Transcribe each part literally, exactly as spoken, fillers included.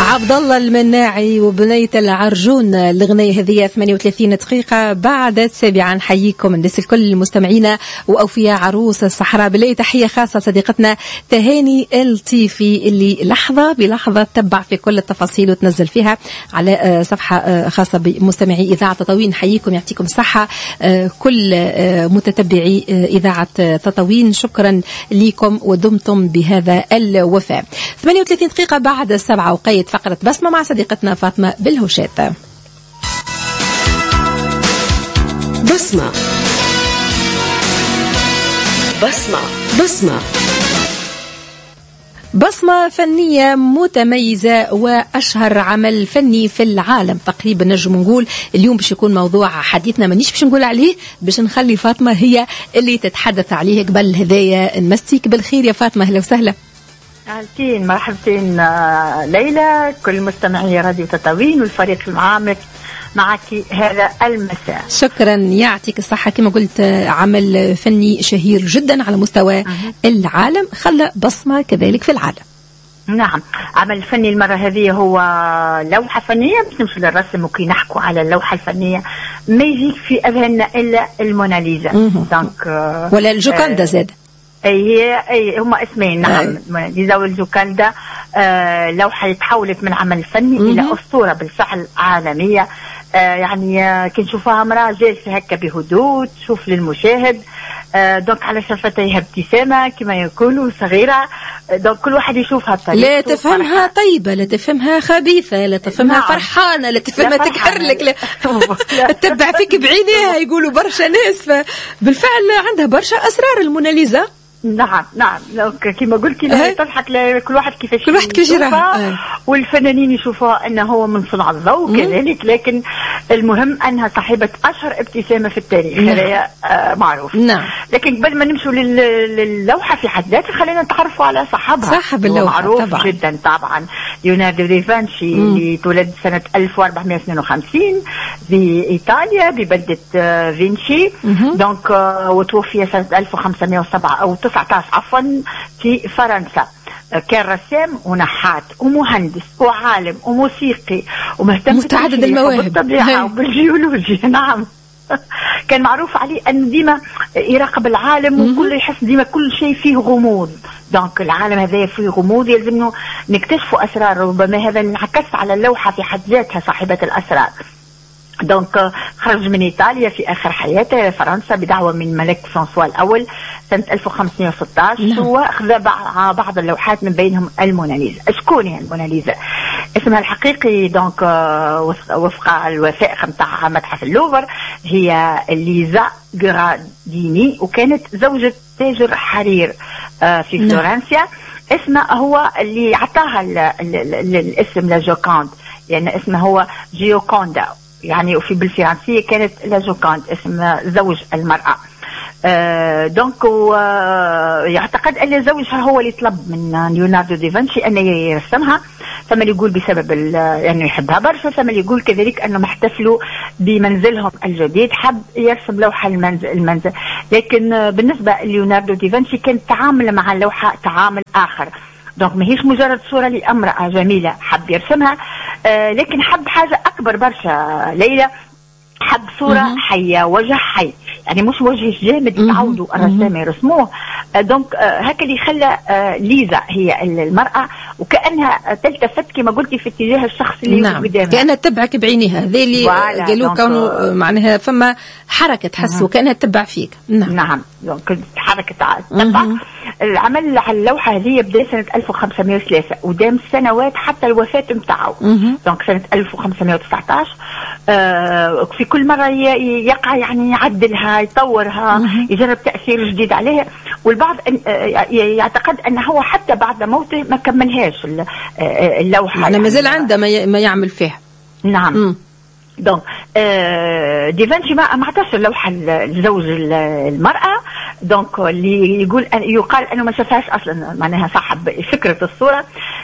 عبد الله المناعي وبنية العرجون. الأغنية هذه ثمانية وثلاثين دقيقة بعد السابعة. نحييكم الناس الكل المستمعين وأوفياء عروس الصحراء. بالله تحية خاصة صديقتنا تهاني الطيفي اللي لحظة بلحظة تتبع في كل التفاصيل وتنزل فيها على صفحة خاصة بمستمعي إذاعة تطاوين. نحييكم يعطيكم الصحة كل متتبعي إذاعة تطاوين. شكرا لكم ودمتم بهذا الوفاء. ثمانية وثلاثين دقيقة بعد السبعة وقيت فقرة بسمة مع صديقتنا فاطمة بالهوشات. بسمة بسمة بسمة بصمة فنية متميزة وأشهر عمل فني في العالم تقريبا نجم نقول. اليوم باش يكون موضوع حديثنا مانيش باش نقول عليه، باش نخلي فاطمة هي اللي تتحدث عليه. قبل هدايا نمسيك بالخير يا فاطمة، أهلا وسهلا. أهلتين مرحبتين ليلى، كل مستمعي راديو تطاوين والفريق المعامل معك هذا المساء. شكرا يعطيك الصحة. كما قلت عمل فني شهير جدا على مستوى أه. العالم، خلى بصمة كذلك في العالم. نعم، عمل فني المرة هذه هو لوحة فنية. باش نمشي للرسم وكي نحكوا على اللوحة الفنية ما يجيك في أذهاننا إلا الموناليزا. دونك ولا الجوكاندا زاد. اي هي اي هما اسمين. نعم، الموناليزا والجوكاندا. آه لوحة تحولت من عمل فني مم. الى اسطورة بالفعل عالمية. آه يعني آه كي نشوفها امرأة جالسة هكا بهدوء تشوف للمشاهد. آه دونك على شفتيها ابتسامة كما يقولوا صغيرة. آه دونك كل واحد يشوفها بطريقته. لا تفهمها طيبة، لا تفهمها خبيثة، لا تفهمها نعم. فرحانة، لا تفهمها تكرلك، لا, لا. تتبع فيك بعينيها. يقولوا برشا ناس بالفعل عندها برشا أسرار الموناليزا. نعم نعم كما قلت لا تضحك كل واحد كيفاش كل واحد كيفاش يراها، والفنانين يشوفوها انه هو من صنع الضوء كذلك. لكن المهم انها صاحبه اشهر ابتسامه في التاريخ. هذا آه معروف. نعم. لكن قبل ما نمشوا للوحه في حد ذاتها خلينا نتعرفوا على صاحبها. صاحب اللوحه معروف طبعا. جدا طبعا ليوناردو دافنشي اللي تولد سنه ألف وأربعمائة واثنين وخمسين بايطاليا ببلده آه فينشي. دونك آه وتوفي سنه ألف وخمسمائة وسبعة او تسعة عشر عفوا في فرنسا. كان رسام ونحات ومهندس وعالم وموسيقي ومهتم متعدد المواهب بالطبيعة وبالجيولوجيا. نعم. كان معروف عليه أنه ديما يراقب العالم وكل يحس ديما كل شيء فيه غموض. دونك العالم هذا فيه غموض يلزمنا نكتشفوا أسرار. ربما هذا انعكس على اللوحة في حد ذاتها صاحبة الأسرار. دونك خرج من إيطاليا في آخر حياته فرنسا بدعوة من الملك فرانسوا الأول سنة ألف وخمسمائة وستة عشر. نعم. وأخذ بعض اللوحات من بينهم الموناليزا. شكون هي الموناليزا؟ اسمها الحقيقي دونك وفق الوثائق نتاع متحف اللوفر هي ليزا غراديني، وكانت زوجة تاجر حرير في فلورنسيا. اسمها هو اللي عطاها الاسم لا جوكاند، لأن يعني اسمه هو جيوكوندا يعني، وفي بالفرنسية كانت لا جوكاند اسم زوج المرأة. آه دونك يعتقد أن زوجها هو اللي طلب من ليوناردو دافنشي أن يرسمها. ثم اللي يقول بسبب يعني يحبها برشا، ثم اللي يقول كذلك أنهم احتفلوا بمنزلهم الجديد حب يرسم لوحة المنزل, المنزل. لكن بالنسبة ليوناردو دافنشي كان تعامل مع اللوحة تعامل آخر. دونك ما هيش مجرد صورة لأمرأة جميلة حب يرسمها، آه لكن حب حاجة أكبر برشا ليلى. حب صورة حية، وجه حي، يعني مش وجه جامد يتعودوا الرسام يرسموه. آه دونك آه هكا اللي خلى آه ليزا هي المرأة وكأنها تلتفت كما قلتي في اتجاه الشخص اللي نعم. قدامها، كأنها تتبعك بعينيها. هذا اللي قالوا كانوا معناها فما حركة تحسوا كأنها تتبع فيك. نعم نعم دونك حركة تتبع. العمل على اللوحة هذه بدأ سنة ألف وخمسمائة وثلاثة ودام سنوات حتى الوفاة متاعه. دونك سنة ألف وخمسمائة وتسعة عشر. آه في كل مرة يقع يعني يعدلها يطورها يجرب تأثير جديد عليها. والبعض يعتقد أنه هو حتى بعد موته ما كملهاش اللوحة، يعني مازال عنده ما يعمل فيها. نعم. م. دونك آه دافنشي ما ما عطاش اللوحة لزوج المرأة. دونك اللي يقول يقال انه ما شافهاش اصلا، معناها صاحب فكرة الصورة.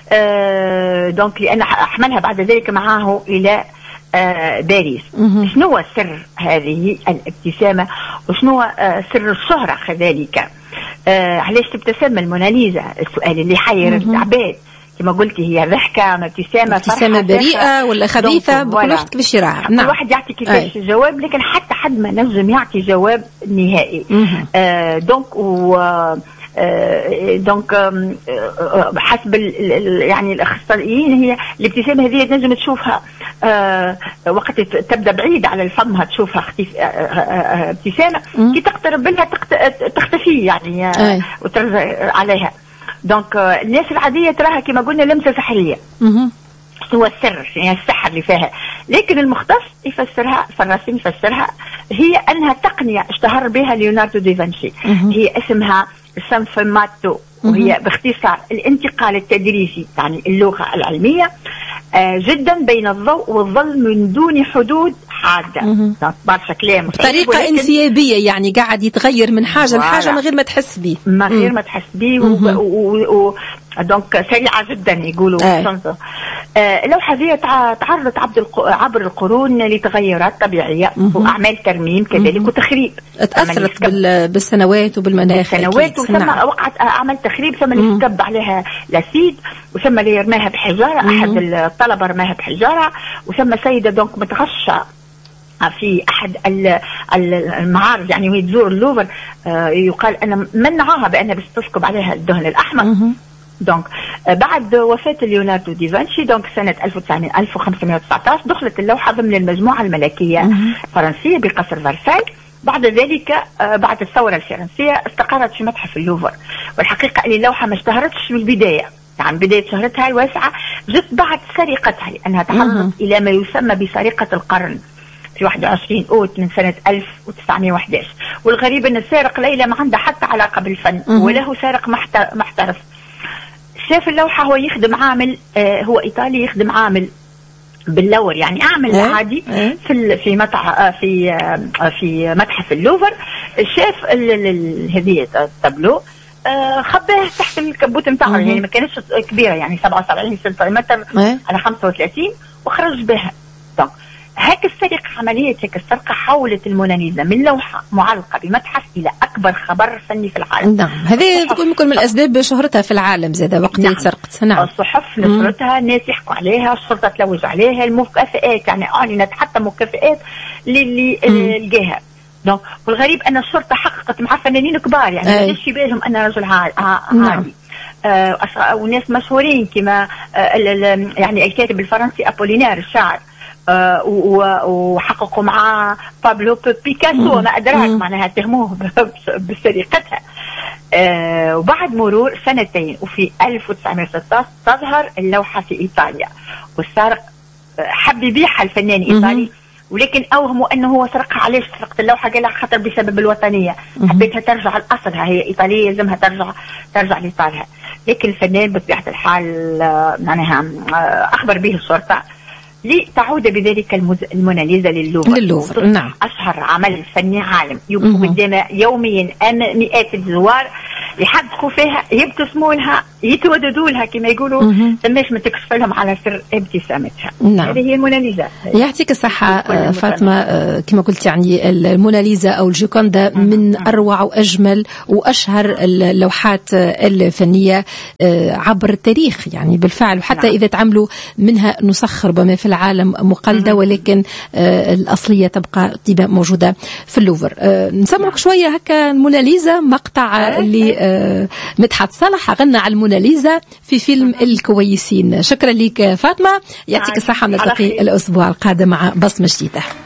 آه دونك لان احملها بعد ذلك معه الى آه باريس. شنو هو سر هذه الابتسامة وشنو هو آه سر الشهرة كذلك؟ آه علاش تبتسم الموناليزا؟ السؤال اللي حير العباد. كما قلتي هي ضحكه، ابتسامه، ابتسامه بريئه ولا خبيثه، كل واحد كيفاش يراها. نعم. كل واحد يعطي كيفاش الجواب، لكن حتى حد ما نجم يعطي جواب نهائي. آه دونك و آه دونك آه حسب يعني الاخصائيين هي الابتسامه هذه تنجم تشوفها آه وقت تبدا بعيد على الفم تشوفها اختف... آه آه ابتسامه، كي تقترب منها تختفي يعني آه وترجع عليها. دونك الناس العاديه تراها كما قلنا لمسه سحريه، هو السر يعني السحر اللي فيها. لكن المختص يفسرها، الرسم يفسرها هي انها تقنيه اشتهر بها ليوناردو دافنشي، هي اسمها سانفماتو، وهي باختصار الانتقال التدريجي يعني اللغه العلميه آه جدا بين الضوء والظل من دون حدود حاده. برشا كلام بطريقه انسيابيه، يعني قاعد يتغير من حاجه لحاجه من غير ما تحس به، من غير ما تحس به. دونك سريعه جدا يقولوا. آه لوحه هذه تعرضت عبر القرون لتغيرات طبيعيه واعمال ترميم كذلك وتخريب، تاثرت بالسنوات وبالمناخ بالسنوات، وثم وقعت اعمال تخريب، ثم اللي كب عليها لاسيد، وثم اللي يرماها بحجاره، احد الطلبه رماها بحجاره، وثم سيده دونك متغشى في احد المعارض يعني وهي تزور اللوفر آه يقال ان منعوها بانها بس تسكب عليها الدهن الاحمر. دونك بعد وفاة ليوناردو دافنشي دونك سنة ألف وخمسمائة وتسعة عشر دخلت اللوحة ضمن المجموعة الملكية الفرنسية بقصر فرساي. بعد ذلك بعد الثورة الفرنسية استقرت في متحف اللوفر. والحقيقة أن اللوحة ما اشتهرتش من البداية، يعني بداية شهرتها الواسعة جت بعد سرقتها، لأنها تعرضت إلى ما يسمى بسرقة القرن في واحد وعشرين أوت من سنة ألف وتسعمائة وأحد عشر. والغريب أن السارق ليلى ما عنده حتى علاقة بالفن وله سارق محترف. شاف اللوحة هو يخدم عامل آه هو إيطالي يخدم عامل باللور يعني أعمل إيه؟ عادي إيه؟ في في متحف في آه في متحف اللوفر. شاف هذه التابلو آه خباه تحت الكبوت نتاعه، يعني ما كانتش كبيرة يعني سبعة وسبعين سنتيمتر على خمسة وثلاثين، وخرج بها. دونك هيك السرقة عملية هيك السرقة حولت الموناليزا من لوحة معلقة بمتحف إلى أكبر خبر فني في العالم. نعم، هذه تكون ممكن من الأسباب شهرتها في العالم زادة وقت اللي سرقت. نعم، الصحف نشرتها، الناس يحكوا عليها، الشرطة تلوج عليها، المكافئات يعني أعلنت حتى مكافئات للي لقاها. دونك والغريب أن الشرطة حققت مع فنانين كبار، يعني ما جاش في بالهم أن رجل عادي. آه وناس مشهورين كما آه يعني الكاتب الفرنسي أبولينير الشاعر آه وحققوا مع بابلو بيكاسو ما أدراك معناها اتهموه بسرقتها. آه وبعد مرور سنتين وفي ألف وتسعمائة وستة عشر تظهر اللوحة في إيطاليا، والسارق حب يبيعها الفنان إيطالي، ولكن أوهموا أنه هو سرقها. علاش سرقت اللوحة؟ قال خاطر بسبب الوطنية، حبيتها ترجع لأصلها، هي إيطالية لازمها ترجع ترجع لإيطاليا. لكن الفنان بطبيعة الحال معناها أخبر به الشرطة لتعود بذلك الموناليزا للوفر. للوفر نعم، أشهر عمل فني عالم يوقفوا قدامه يوميا مئات الزوار يحدقوا فيها، يبتسموا لها، يتوددوا لها كما يقولوا، تماش ما تكشف لهم على سر ابتسامتها. نعم. هذه هي الموناليزا. يعطيك الصحة فاطمة. كما قلت يعني الموناليزا أو الجوكوندا من أروع وأجمل وأشهر اللوحات الفنية عبر التاريخ يعني بالفعل، وحتى نعم. إذا تعملوا منها نسخ ربما في العالم مقلدة، ولكن الأصلية تبقى طيبة موجودة في اللوفر. نسمعك شوية هكا الموناليزا، مقطع اللي مدحت صالح غنى على الموناليزا في فيلم الكويسين. شكرا لك فاطمة، يعطيك الصحة، نلتقي الأسبوع القادم مع بصمة جديدة.